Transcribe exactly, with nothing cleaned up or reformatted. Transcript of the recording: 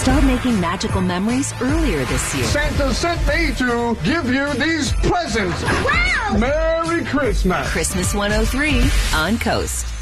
Start making magical memories earlier this year. Santa sent me to give you these presents. Wow! Merry Christmas. Christmas one oh three on Coast.